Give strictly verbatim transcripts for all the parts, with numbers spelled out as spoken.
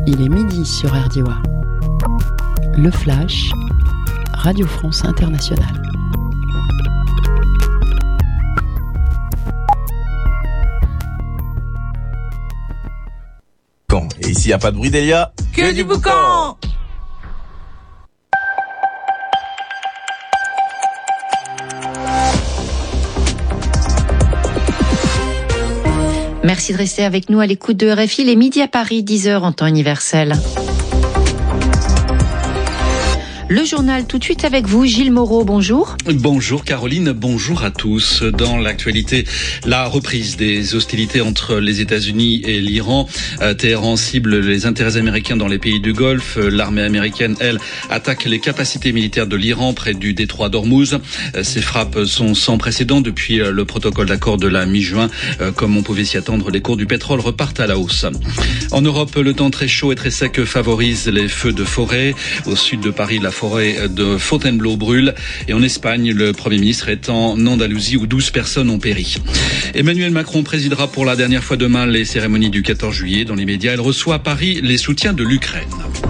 Il est midi sur R D O A. Le Flash, Radio France Internationale. Et ici, il n'y a pas de bruit, Delia. Que, que du boucan. Merci de rester avec nous à l'écoute de R F I, les midi à Paris, dix heures en temps universel. Le journal tout de suite avec vous, Gilles Moreau, bonjour. Bonjour Caroline, bonjour à tous. Dans l'actualité, la reprise des hostilités entre les États-Unis et l'Iran. Euh, Téhéran cible les intérêts américains dans les pays du Golfe. L'armée américaine, elle, attaque les capacités militaires de l'Iran près du détroit d'Ormuz. Euh, ces frappes sont sans précédent depuis euh, le protocole d'accord de la mi-juin. Euh, comme on pouvait s'y attendre, les cours du pétrole repartent à la hausse. En Europe, le temps très chaud et très sec favorise les feux de forêt. Au sud de Paris, la forêt de Fontainebleau brûle. Et en Espagne, le Premier ministre est en Andalousie où douze personnes ont péri. Emmanuel Macron présidera pour la dernière fois demain les cérémonies du quatorze juillet. Dans les médias, elle reçoit à Paris les soutiens de l'Ukraine.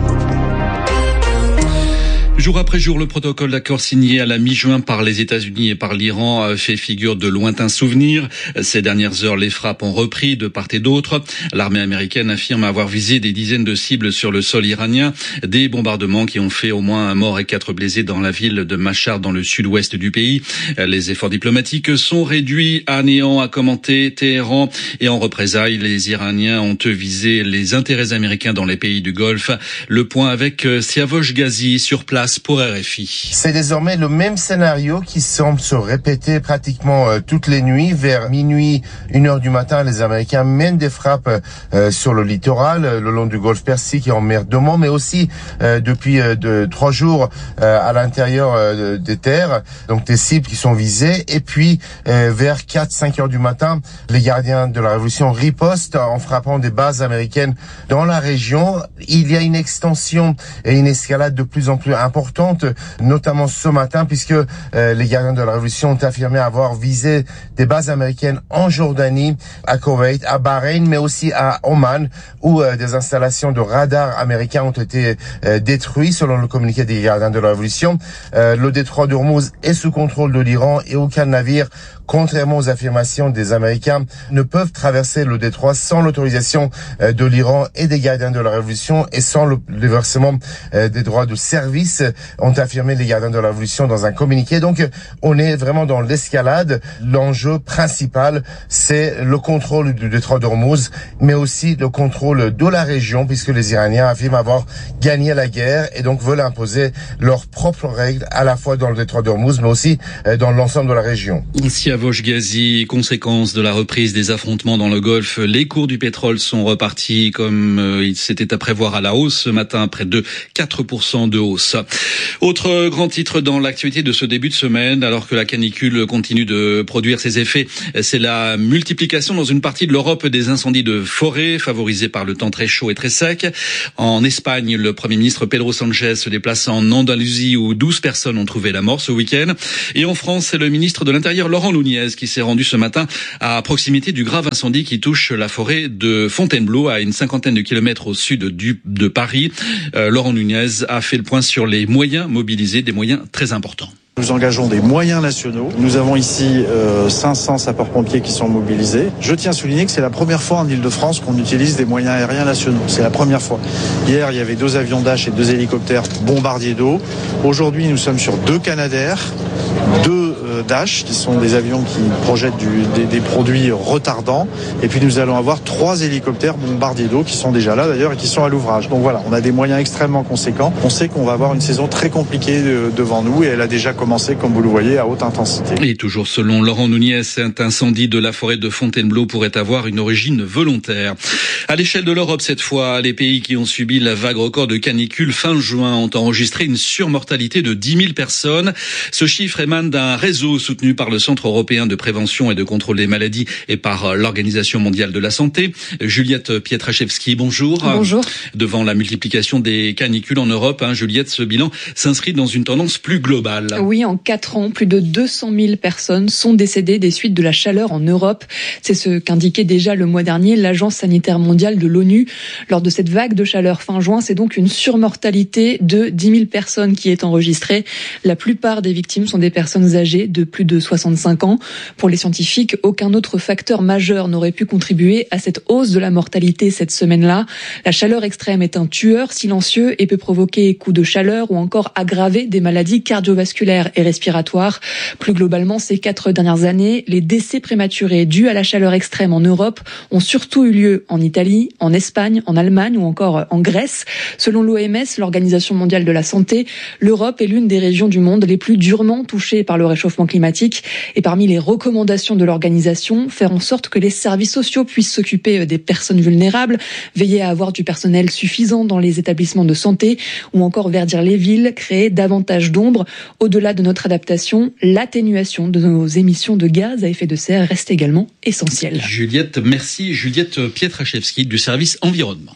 Jour après jour, le protocole d'accord signé à la mi-juin par les États-Unis et par l'Iran fait figure de lointains souvenirs. Ces dernières heures, les frappes ont repris de part et d'autre. L'armée américaine affirme avoir visé des dizaines de cibles sur le sol iranien. Des bombardements qui ont fait au moins un mort et quatre blessés dans la ville de Mashhad, dans le sud-ouest du pays. Les efforts diplomatiques sont réduits à néant, a commenté Téhéran. Et en représailles, les Iraniens ont visé les intérêts américains dans les pays du Golfe. Le point avec Siavosh Ghazi sur place pour R F I. C'est désormais le même scénario qui semble se répéter pratiquement euh, toutes les nuits. Vers minuit, une heure du matin, les Américains mènent des frappes euh, sur le littoral, euh, le long du golfe Persique et en mer d'Oman, mais aussi euh, depuis euh, de, trois jours euh, à l'intérieur euh, des terres, donc des cibles qui sont visées. Et puis, euh, vers quatre cinq heures du matin, les gardiens de la Révolution ripostent en frappant des bases américaines dans la région. Il y a une extension et une escalade de plus en plus importante, notamment ce matin, puisque euh, les gardiens de la Révolution ont affirmé avoir visé des bases américaines en Jordanie, à Koweït, à Bahreïn, mais aussi à Oman, où euh, des installations de radars américains ont été euh, détruites, selon le communiqué des gardiens de la Révolution. Euh, le détroit d'Ormuz est sous contrôle de l'Iran et aucun navire, contrairement aux affirmations des Américains, ne peuvent traverser le détroit sans l'autorisation euh, de l'Iran et des gardiens de la Révolution et sans le, le versement euh, des droits de service, ont affirmé les gardiens de la Révolution dans un communiqué. Donc, on est vraiment dans l'escalade. L'enjeu principal, c'est le contrôle du détroit d'Ormuz, mais aussi le contrôle de la région, puisque les Iraniens affirment avoir gagné la guerre et donc veulent imposer leurs propres règles, à la fois dans le détroit d'Ormuz, mais aussi dans l'ensemble de la région. Siavosh Ghazi, conséquence de la reprise des affrontements dans le Golfe, les cours du pétrole sont repartis comme euh, il s'était à prévoir à la hausse ce matin, près de quatre pour cent de hausse. Autre grand titre dans l'actualité de ce début de semaine, alors que la canicule continue de produire ses effets, c'est la multiplication dans une partie de l'Europe des incendies de forêt, favorisés par le temps très chaud et très sec. En Espagne, le Premier ministre Pedro Sánchez se déplace en Andalousie où douze personnes ont trouvé la mort ce week-end. Et en France, c'est le ministre de l'Intérieur Laurent Nunez qui s'est rendu ce matin à proximité du grave incendie qui touche la forêt de Fontainebleau, à une cinquantaine de kilomètres au sud du, de Paris. Euh, Laurent Nunez a fait le point sur les moyens mobilisés, des moyens très importants. Nous engageons des moyens nationaux. Nous avons ici euh, cinq cents sapeurs-pompiers qui sont mobilisés. Je tiens à souligner que c'est la première fois en Île-de-France qu'on utilise des moyens aériens nationaux. C'est la première fois. Hier, il y avait deux avions Dash et deux hélicoptères bombardiers d'eau. Aujourd'hui, nous sommes sur deux Canadair, deux euh, Dash, qui sont des avions qui projettent du, des, des produits retardants. Et puis nous allons avoir trois hélicoptères bombardiers d'eau qui sont déjà là d'ailleurs et qui sont à l'ouvrage. Donc voilà, on a des moyens extrêmement conséquents. On sait qu'on va avoir une saison très compliquée de, devant nous et elle a déjà commencé, comme vous le voyez, à haute intensité. Et toujours selon Laurent Nunez, cet incendie de la forêt de Fontainebleau pourrait avoir une origine volontaire. À l'échelle de l'Europe cette fois, les pays qui ont subi la vague record de canicule fin juin ont enregistré une surmortalité de dix mille personnes. Ce chiffre émane d'un réseau réseau soutenu par le Centre européen de prévention et de contrôle des maladies et par l'Organisation mondiale de la santé. Juliette Pietraszewski, bonjour. Bonjour. Devant la multiplication des canicules en Europe, hein, Juliette, ce bilan s'inscrit dans une tendance plus globale. Oui, en quatre ans, plus de deux cent mille personnes sont décédées des suites de la chaleur en Europe. C'est ce qu'indiquait déjà le mois dernier l'Agence sanitaire mondiale de l'ONU. Lors de cette vague de chaleur fin juin, c'est donc une surmortalité de dix mille personnes qui est enregistrée. La plupart des victimes sont des personnes âgées de plus de soixante-cinq ans. Pour les scientifiques, aucun autre facteur majeur n'aurait pu contribuer à cette hausse de la mortalité cette semaine-là. La chaleur extrême est un tueur silencieux et peut provoquer coups de chaleur ou encore aggraver des maladies cardiovasculaires et respiratoires. Plus globalement, ces quatre dernières années, les décès prématurés dus à la chaleur extrême en Europe ont surtout eu lieu en Italie, en Espagne, en Allemagne ou encore en Grèce. Selon l'O M S, l'Organisation mondiale de la santé, l'Europe est l'une des régions du monde les plus durement touchées par le réchauffement climatique. Et parmi les recommandations de l'organisation, faire en sorte que les services sociaux puissent s'occuper des personnes vulnérables, veiller à avoir du personnel suffisant dans les établissements de santé ou encore verdir les villes, créer davantage d'ombre. Au-delà de notre adaptation, l'atténuation de nos émissions de gaz à effet de serre reste également essentielle. Juliette, merci. Juliette Pietraszewski du service environnement.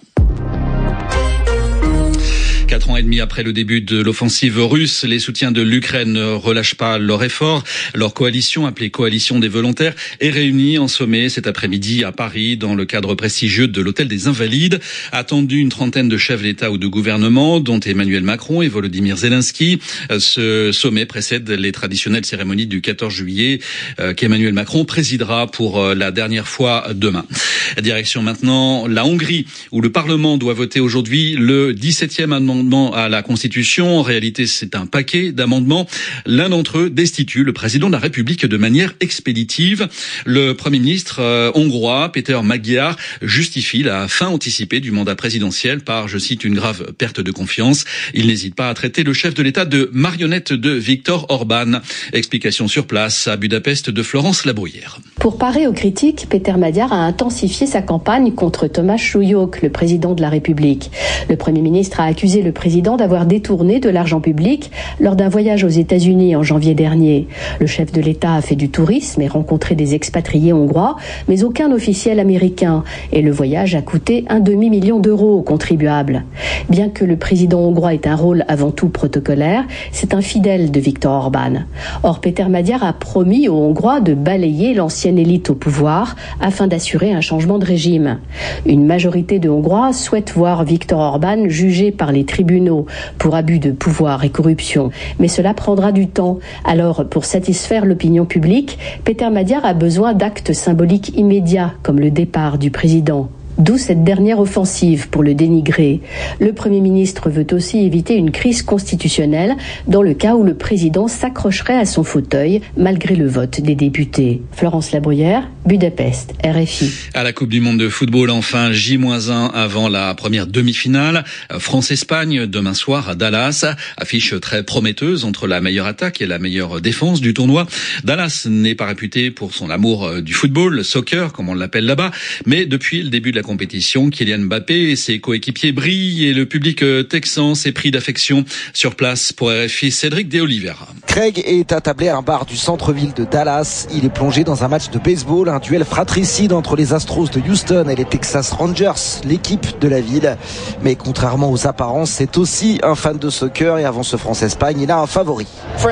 Quatre ans et demi après le début de l'offensive russe, les soutiens de l'Ukraine ne relâchent pas leur effort. Leur coalition, appelée Coalition des volontaires, est réunie en sommet cet après-midi à Paris dans le cadre prestigieux de l'Hôtel des Invalides. Attendu une trentaine de chefs d'État ou de gouvernement, dont Emmanuel Macron et Volodymyr Zelensky. Ce sommet précède les traditionnelles cérémonies du quatorze juillet euh, qu'Emmanuel Macron présidera pour euh, la dernière fois demain. Direction maintenant la Hongrie, où le Parlement doit voter aujourd'hui le dix-septième amendement à la Constitution. En réalité, c'est un paquet d'amendements. L'un d'entre eux destitue le président de la République de manière expéditive. Le Premier ministre euh, hongrois, Péter Magyar, justifie la fin anticipée du mandat présidentiel par, je cite, une grave perte de confiance. Il n'hésite pas à traiter le chef de l'État de marionnette de Viktor Orban. Explication sur place à Budapest de Florence Labruyère. Pour parer aux critiques, Péter Magyar a intensifié sa campagne contre Tomáš Súlyog, le président de la République. Le Premier ministre a accusé le président d'avoir détourné de l'argent public lors d'un voyage aux États-Unis en janvier dernier. Le chef de l'État a fait du tourisme et rencontré des expatriés hongrois, mais aucun officiel américain. Et le voyage a coûté un demi-million d'euros aux contribuables. Bien que le président hongrois ait un rôle avant tout protocolaire, c'est un fidèle de Viktor Orban. Or, Péter Magyar a promis aux Hongrois de balayer l'ancienne élite au pouvoir afin d'assurer un changement de régime. Une majorité de Hongrois souhaite voir Viktor Orban jugé par les tribunaux pour abus de pouvoir et corruption. Mais cela prendra du temps. Alors, pour satisfaire l'opinion publique, Péter Magyar a besoin d'actes symboliques immédiats, comme le départ du président. D'où cette dernière offensive pour le dénigrer. Le Premier ministre veut aussi éviter une crise constitutionnelle dans le cas où le président s'accrocherait à son fauteuil malgré le vote des députés. Florence Labruyère, Budapest, R F I. À la Coupe du monde de football, enfin, J moins un avant la première demi-finale. France-Espagne, demain soir à Dallas. Affiche très prometteuse entre la meilleure attaque et la meilleure défense du tournoi. Dallas n'est pas réputé pour son amour du football, le soccer, comme on l'appelle là-bas, mais depuis le début de la compétition, Kylian Mbappé et ses coéquipiers brillent et le public texan s'est pris d'affection. Sur place pour R F I, Cédric De Oliveira. Craig est attablé à un bar du centre-ville de Dallas. Il est plongé dans un match de baseball, un duel fratricide entre les Astros de Houston et les Texas Rangers, l'équipe de la ville. Mais contrairement aux apparences, c'est aussi un fan de soccer et avant ce France-Espagne, il a un favori.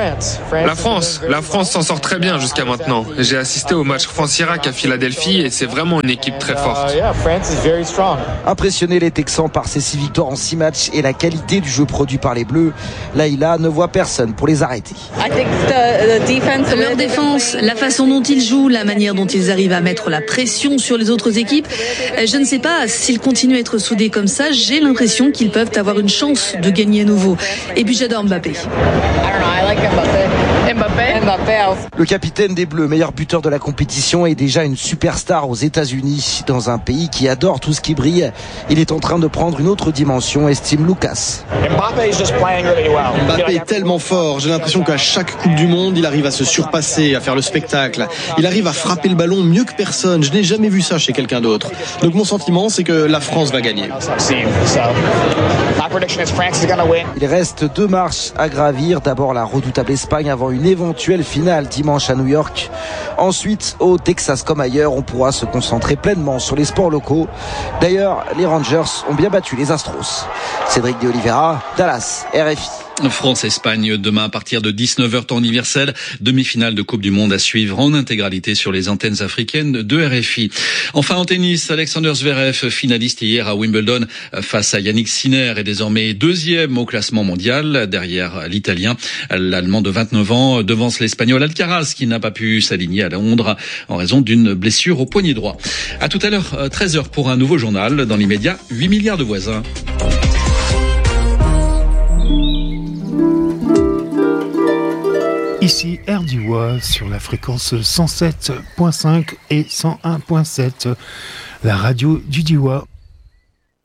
La France, la France s'en sort très bien jusqu'à maintenant. J'ai assisté au match France-Irak à Philadelphie et c'est vraiment une équipe très forte. Impressionner les Texans par ses six victoires en six matchs et la qualité du jeu produit par les Bleus, Laïla ne voit personne pour les arrêter. Leur défense, la façon dont ils jouent, la manière dont ils arrivent à mettre la pression sur les autres équipes, je ne sais pas, s'ils continuent à être soudés comme ça, j'ai l'impression qu'ils peuvent avoir une chance de gagner à nouveau. Et puis j'adore Mbappé. Le capitaine des Bleus, meilleur buteur de la compétition, est déjà une superstar aux États-Unis. Dans un pays qui adore tout ce qui brille, il est en train de prendre une autre dimension, estime Lucas. Mbappé est tellement fort, j'ai l'impression qu'à chaque Coupe du Monde, il arrive à se surpasser, à faire le spectacle. Il arrive à frapper le ballon mieux que personne, je n'ai jamais vu ça chez quelqu'un d'autre. Donc mon sentiment, c'est que la France va gagner. Il reste deux marches à gravir. D'abord la redoutable Espagne avant une éventuelle l'éventuelle finale dimanche à New York. Ensuite, au Texas comme ailleurs, on pourra se concentrer pleinement sur les sports locaux. D'ailleurs, les Rangers ont bien battu les Astros. Cédric de Oliveira, Dallas, R F I. France-Espagne demain à partir de dix-neuf heures temps universel, demi-finale de Coupe du Monde à suivre en intégralité sur les antennes africaines de R F I. Enfin en tennis, Alexander Zverev, finaliste hier à Wimbledon face à Yannick Sinner, est désormais deuxième au classement mondial derrière l'Italien. L'Allemand de vingt-neuf ans devance l'Espagnol Alcaraz qui n'a pas pu s'aligner à Londres en raison d'une blessure au poignet droit. À tout à l'heure, treize heures pour un nouveau journal. Dans l'immédiat, huit milliards de voisins. Ici R D W sur la fréquence cent sept virgule cinq et cent un virgule sept, la radio du Diois.